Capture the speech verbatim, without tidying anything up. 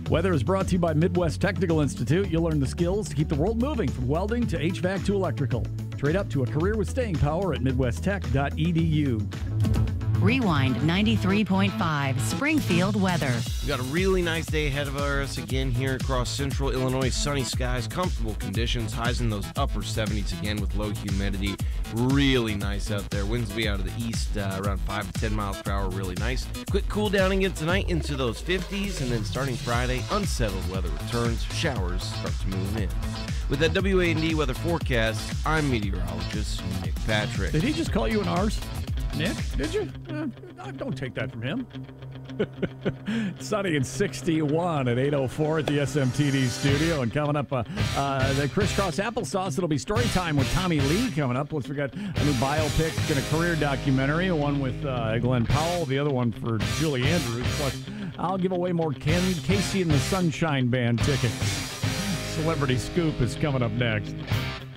Weather is brought to you by Midwest Technical Institute. You'll learn the skills to keep the world moving from welding to H V A C to electrical. Trade up to a career with staying power at midwest tech dot e d u. Rewind ninety-three point five Springfield weather. We've got a really nice day ahead of us again here across central Illinois. Sunny skies, comfortable conditions, highs in those upper seventies again with low humidity. Really nice out there. Winds will be out of the east uh, around five to ten miles per hour. Really nice. Quick cool down again tonight into those fifties, and then starting Friday, unsettled weather returns. Showers start to move in. With that W A and D weather forecast, I'm meteorologist Nick Patrick. Did he just call you an arse? Nick, did you? Uh, don't take that from him. Sunny and sixty-one at eight oh four at the S M T D studio. And coming up, uh, uh, the Crisscross Applesauce. It'll be story time with Tommy Lee coming up. Plus, we got a new biopic and a career documentary. One with uh, Glenn Powell, the other one for Julie Andrews. Plus, I'll give away more Ken Casey and the Sunshine Band tickets. Celebrity Scoop is coming up next.